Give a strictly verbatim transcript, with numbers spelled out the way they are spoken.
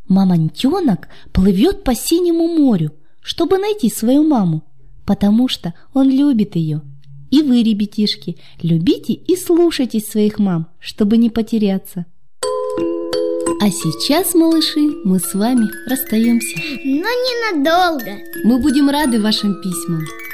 Мамонтенок плывет по синему морю, чтобы найти свою маму, потому что он любит ее. И вы, ребятишки, любите и слушайтесь своих мам, чтобы не потеряться. А сейчас, малыши, мы с вами расстаемся. Но ненадолго. Мы будем рады вашим письмам.